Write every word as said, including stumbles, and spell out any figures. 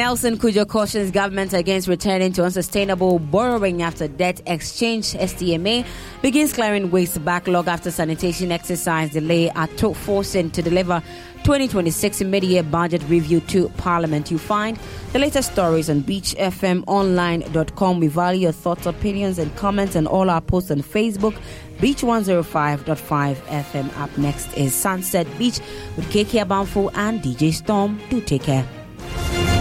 Nelson Kujo cautions government against returning to unsustainable borrowing after debt exchange. S T M A begins clearing waste backlog after sanitation exercise delay at forcing to deliver twenty twenty-six mid-year budget review to Parliament. You find the latest stories on beach f m online dot com. We value your thoughts, opinions, and comments on all our posts on Facebook. Beach one oh five point five F M. Up next is Sunset Beach with K K Abanfo and D J Storm. Do take care.